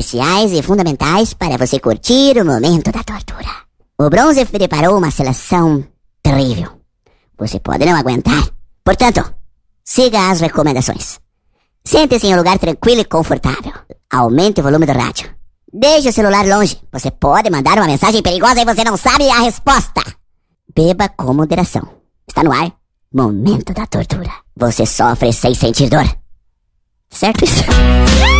especiais e fundamentais para você curtir o momento da tortura. O Bronze preparou uma seleção terrível. Você pode não aguentar. Portanto, siga as recomendações. Sente-se em um lugar tranquilo e confortável. Aumente o volume do rádio. Deixe o celular longe. Você pode mandar uma mensagem perigosa e você não sabe a resposta. Beba com moderação. Está no ar. Momento da tortura. Você sofre sem sentir dor. Certo isso?